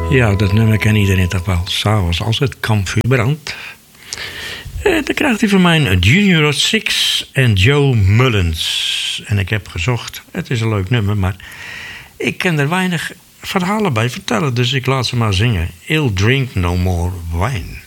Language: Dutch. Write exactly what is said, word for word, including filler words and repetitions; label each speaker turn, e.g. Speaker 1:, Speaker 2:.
Speaker 1: Ja, dat nummer ken iedereen toch wel. S'avonds als het kampvuur brandt. Eh, dan krijgt hij van mij een Junior Six en Joe Mullins. En ik heb gezocht, het is een leuk nummer, maar ik kan er weinig verhalen bij vertellen. Dus ik laat ze maar zingen. I'll drink no more wine.